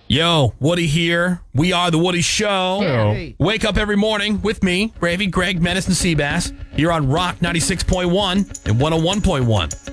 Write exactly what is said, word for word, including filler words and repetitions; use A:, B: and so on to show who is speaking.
A: Yo, Woody here. We are The Woody Show.
B: Hey.
A: Wake up every morning with me, Gravy, Greg, Menace, and Seabass, here on Rock ninety-six point one and one oh one point one.